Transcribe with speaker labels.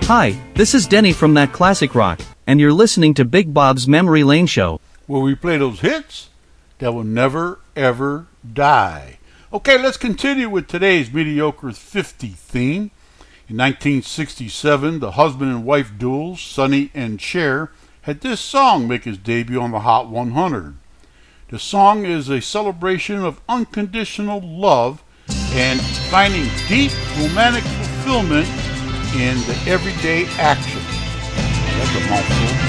Speaker 1: Hi, this is Denny from That Classic Rock, and you're listening to Big Bob's Memory Lane Show,
Speaker 2: where we play those hits that will never, ever die. Okay, let's continue with today's Mediocre 50 theme. In 1967, the husband and wife duels, Sonny and Cher, had this song make its debut on the Hot 100. The song is a celebration of unconditional love and finding deep romantic fulfillment in the everyday action. That's a mouthful.